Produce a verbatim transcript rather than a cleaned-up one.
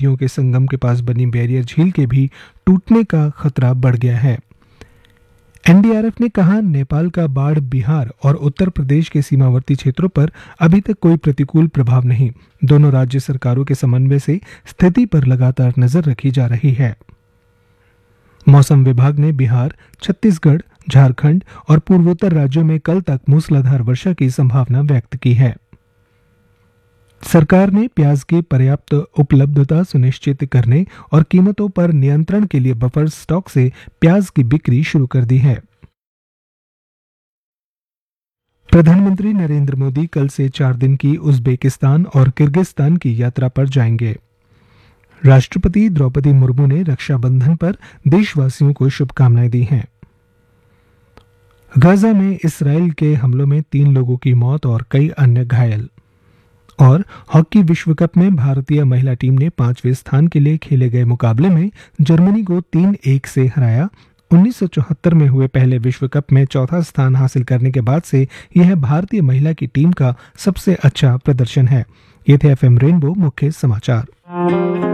नदियों के संगम के पास बनी बैरियर झील के भी टूटने का खतरा बढ़ गया है। एन डी आर एफ ने कहा, नेपाल का बाढ़ बिहार और उत्तर प्रदेश के सीमावर्ती क्षेत्रों पर अभी तक कोई प्रतिकूल प्रभाव नहीं। दोनों राज्य सरकारों के समन्वय से स्थिति पर लगातार नजर रखी जा रही है। मौसम विभाग ने बिहार, छत्तीसगढ़, झारखंड और पूर्वोत्तर राज्यों में कल तक मूसलाधार वर्षा की संभावना व्यक्त की है। सरकार ने प्याज की पर्याप्त उपलब्धता सुनिश्चित करने और कीमतों पर नियंत्रण के लिए बफर स्टॉक से प्याज की बिक्री शुरू कर दी है। प्रधानमंत्री नरेंद्र मोदी कल से चार दिन की उज्बेकिस्तान और किर्गिस्तान की यात्रा पर जाएंगे। राष्ट्रपति द्रौपदी मुर्मू ने रक्षाबंधन पर देशवासियों को शुभकामनाएं दी हैं। गाजा में इसराइल के हमलों में तीन लोगों की मौत और कई अन्य घायल। और हॉकी विश्व कप में भारतीय महिला टीम ने पांचवें स्थान के लिए खेले गए मुकाबले में जर्मनी को तीन एक से हराया। उन्नीस सौ चौहत्तर में हुए पहले विश्व कप में चौथा स्थान हासिल करने के बाद से यह भारतीय महिला की टीम का सबसे अच्छा प्रदर्शन है। ये थे एफ एम रेनबो मुख्य समाचार।